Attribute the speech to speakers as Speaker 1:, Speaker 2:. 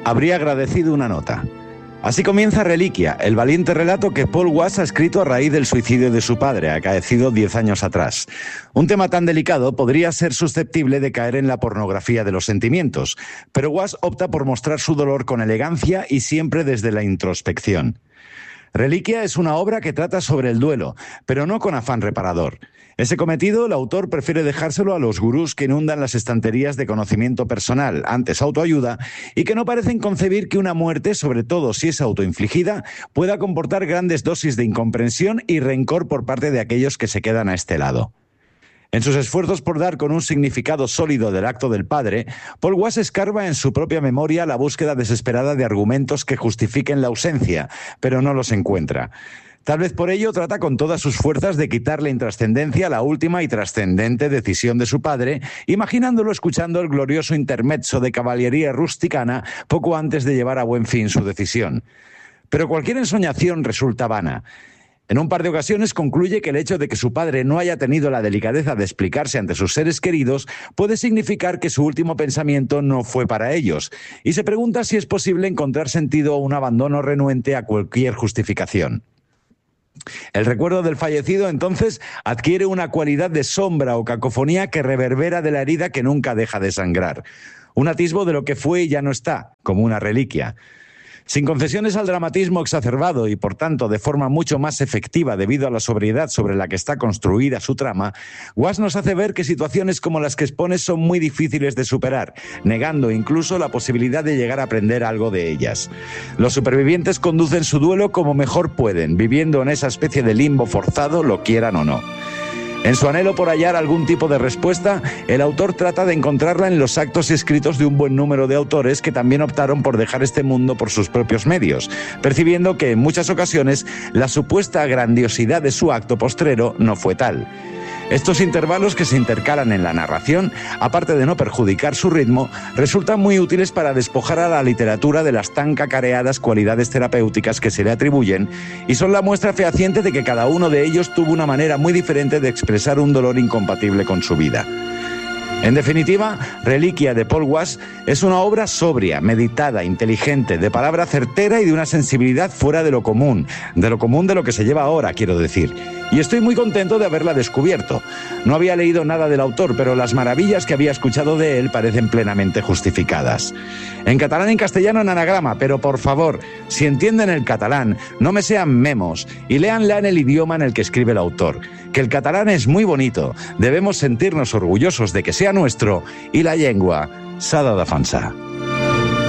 Speaker 1: habría agradecido una nota. Así comienza Reliquia, el valiente relato que Paul Was ha escrito a raíz del suicidio de su padre, acaecido 10 años atrás. Un tema tan delicado podría ser susceptible de caer en la pornografía de los sentimientos, pero Was opta por mostrar su dolor con elegancia y siempre desde la introspección. Reliquia es una obra que trata sobre el duelo, pero no con afán reparador. Ese cometido, el autor prefiere dejárselo a los gurús que inundan las estanterías de conocimiento personal, antes autoayuda, y que no parecen concebir que una muerte, sobre todo si es autoinfligida, pueda comportar grandes dosis de incomprensión y rencor por parte de aquellos que se quedan a este lado. En sus esfuerzos por dar con un significado sólido del acto del padre, Paul Was escarba en su propia memoria la búsqueda desesperada de argumentos que justifiquen la ausencia, pero no los encuentra. Tal vez por ello trata con todas sus fuerzas de quitarle intrascendencia a la última y trascendente decisión de su padre, imaginándolo escuchando el glorioso intermezzo de caballería rusticana poco antes de llevar a buen fin su decisión. Pero cualquier ensoñación resulta vana. En un par de ocasiones concluye que el hecho de que su padre no haya tenido la delicadeza de explicarse ante sus seres queridos puede significar que su último pensamiento no fue para ellos, y se pregunta si es posible encontrar sentido o un abandono renuente a cualquier justificación. El recuerdo del fallecido, entonces, adquiere una cualidad de sombra o cacofonía que reverbera de la herida que nunca deja de sangrar. Un atisbo de lo que fue y ya no está, como una reliquia. Sin concesiones al dramatismo exacerbado y, por tanto, de forma mucho más efectiva debido a la sobriedad sobre la que está construida su trama, Was nos hace ver que situaciones como las que expone son muy difíciles de superar, negando incluso la posibilidad de llegar a aprender algo de ellas. Los supervivientes conducen su duelo como mejor pueden, viviendo en esa especie de limbo forzado, lo quieran o no. En su anhelo por hallar algún tipo de respuesta, el autor trata de encontrarla en los actos y escritos de un buen número de autores que también optaron por dejar este mundo por sus propios medios, percibiendo que en muchas ocasiones la supuesta grandiosidad de su acto postrero no fue tal. Estos intervalos que se intercalan en la narración, aparte de no perjudicar su ritmo, resultan muy útiles para despojar a la literatura de las tan cacareadas cualidades terapéuticas que se le atribuyen y son la muestra fehaciente de que cada uno de ellos tuvo una manera muy diferente de expresar un dolor incompatible con su vida. En definitiva, Reliquia de Paul Was es una obra sobria, meditada, inteligente, de palabra certera y de una sensibilidad fuera de lo común de lo que se lleva ahora, quiero decir. Y estoy muy contento de haberla descubierto. No había leído nada del autor, pero las maravillas que había escuchado de él parecen plenamente justificadas. En catalán y en castellano en anagrama, pero por favor, si entienden el catalán, no me sean memos y léanla en el idioma en el que escribe el autor. Que el catalán es muy bonito, debemos sentirnos orgullosos de que sea nuestro y la llengua s'ha de defensar.